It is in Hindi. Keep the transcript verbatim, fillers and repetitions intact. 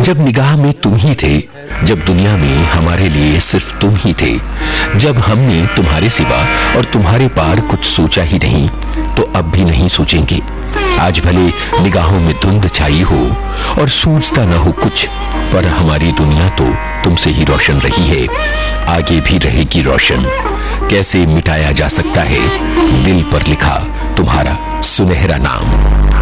जब निगाह में तुम ही थे, जब दुनिया में हमारे लिए सिर्फ तुम ही थे, जब हमने तुम्हारे सिवा और तुम्हारे पार कुछ सोचा ही नहीं, तो अब भी नहीं सोचेंगे। आज भले निगाहों में धुंध छाई हो और सूझता ना हो कुछ, पर हमारी दुनिया तो तुमसे ही रोशन रही है, आगे भी रहेगी रोशन। कैसे मिटाया जा सकता है दिल पर लिखा तुम्हारा सुनहरा नाम।